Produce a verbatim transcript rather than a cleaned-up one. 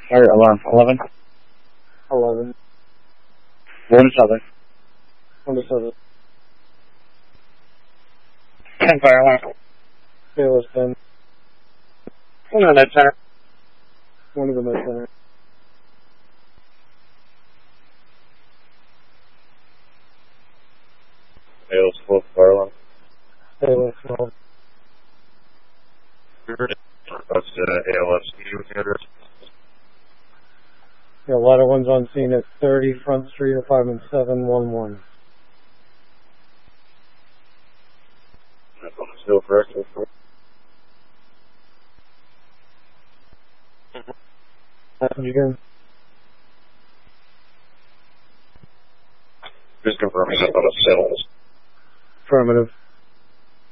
Fire alarm, eleven. eleven. one to seven. one to seven. ten fire alarm. Bayless ten. one on that center. one to the med center. Bayless twelve fire alarm. Bayless twelve. That's uh, A L F. Can you give me the address? Yeah, a lot of ones on scene at thirty Front Street, apartment seven one one. Still correct. Message again. Just confirming that on a sales. Affirmative.